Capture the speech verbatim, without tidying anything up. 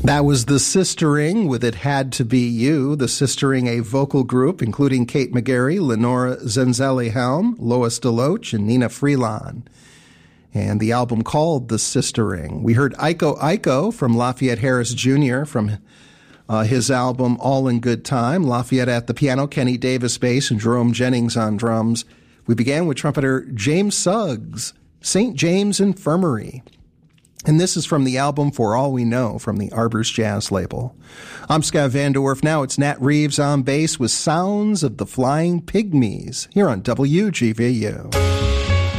That was the Sistering with It Had to Be You. The Sistering, a vocal group including Kate McGarry, Lenora Zenzelli-Helm, Lois DeLoach, and Nina Freelon. And the album called The Sistering. We heard Iko Iko from Lafayette Harris Junior from uh, his album All in Good Time. Lafayette at the piano, Kenny Davis bass, and Jerome Jennings on drums. We began with trumpeter James Suggs, Saint James Infirmary. And this is from the album For All We Know from the Arbors Jazz label. I'm Scott Van Dorf. Now it's Nat Reeves on bass with Sounds of the Flying Pygmies here on W G V U.